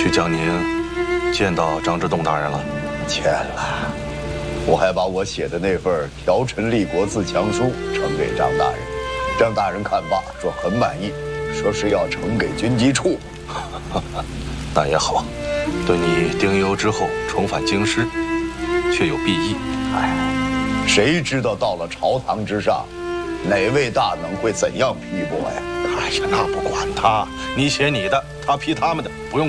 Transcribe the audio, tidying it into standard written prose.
去江宁见到张之洞大人了？ 见了，我还把我写的那份调陈立国自强书呈给张大人。张大人看罢说很满意，说是要呈给军机处。 那也好，对你丁忧之后重返京师，确有裨益。 哎，谁知道到了朝堂之上，哪位大能会怎样批驳呀？ 哎呀，那不管他，你写你的，他批他们的，不用管。